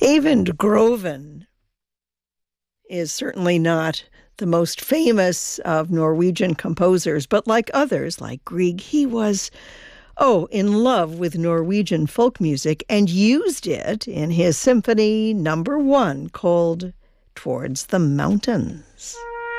Eyvind Groven is certainly not the most famous of Norwegian composers, but like others, like Grieg, he was, in love with Norwegian folk music and used it in his Symphony No. 1 called Towards the Mountains.